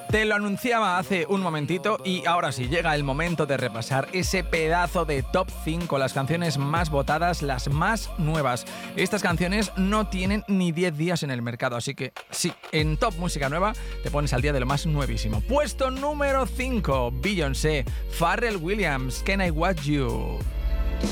Te lo anunciaba hace un momentito y ahora sí, llega el momento de repasar ese pedazo de top 5, las canciones más votadas, las más nuevas. Estas canciones no tienen ni 10 días en el mercado, así que sí, en Top Música Nueva te pones al día de lo más nuevísimo. Puesto número 5, Beyoncé, Pharrell Williams, Can I Watch You?